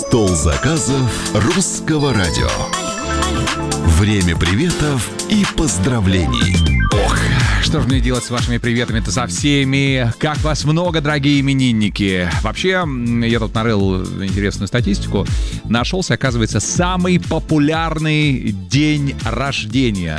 Стол заказов русского радио. Время приветов и поздравлений. Ох, что же мне делать с вашими приветами-то со всеми? Как вас много, дорогие именинники. Вообще, я тут нарыл интересную статистику. Нашелся, оказывается, самый популярный день рождения.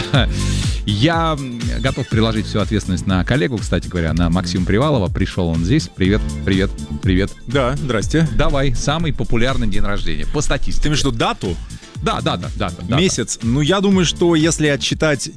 Я готов приложить всю ответственность на коллегу, кстати говоря, на Максима Привалова. Пришел он здесь. Привет, привет, привет. Да, здрасте. Давай, самый популярный день рождения по статистике. Ты имеешь в виду дату? Да. Месяц. Ну, я думаю, что если отсчитать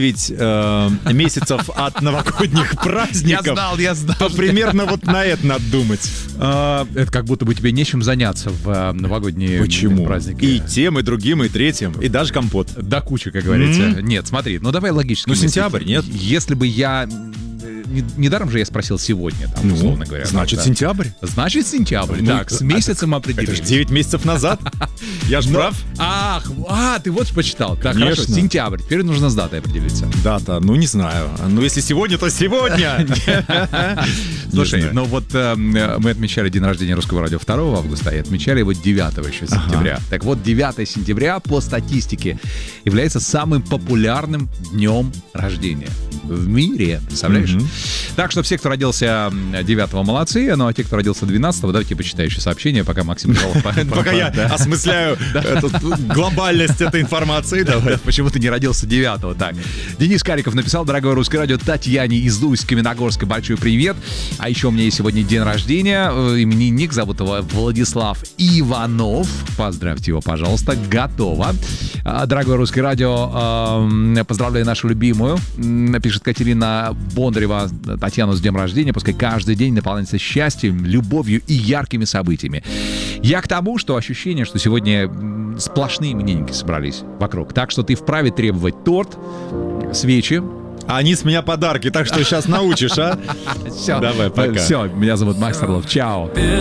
9 месяцев от новогодних праздников, Я знал. то примерно вот на это надо думать. Это как будто бы тебе нечем заняться в новогодние праздники. И тем, и другим, и третьим, и даже компот. До кучи, как говорится. Нет, смотри, ну давай логически. Ну, сентябрь, нет? Если бы я... Недаром же я спросил сегодня, там, условно говоря. Значит, да. сентябрь. Значит, сентябрь. Так, с месяцем определились. Это же 9 месяцев назад. Я же прав. Ты вот почитал. Так, Конечно. хорошо, сентябрь. Теперь нужно с датой определиться. Дата, ну не знаю. Ну если сегодня, то сегодня. Слушай, ну вот мы отмечали день рождения Русского радио 2 августа и отмечали его 9 еще сентября. Так вот, 9 сентября по статистике является самым популярным днем рождения в мире. Представляешь? Так что все, кто родился 9-го, молодцы. Ну а те, кто родился 12-го, давайте почитаю еще сообщение, пока Максим Пока я осмысляю глобальность этой информации. Давай. Почему ты не родился 9-го? Так. Денис Кариков написал: дорогое Русское радио, Татьяне из Усть-Каменогорска большой привет. А еще у меня есть сегодня день рождения. Именинник, зовут его Владислав Иванов. Поздравьте его, пожалуйста. Готово. Дорогое Русское радио, поздравляю нашу любимую, пишет Катерина Бондарева, Татьяну с днем рождения. Пускай каждый день наполняется счастьем, любовью и яркими событиями. Я к тому, что ощущение, что сегодня сплошные именинники собрались вокруг. Так что ты вправе требовать торт, свечи. А они с меня подарки, так что сейчас научишь, а? Все. Давай, пока. Все, меня зовут Макс Орлов. Чао.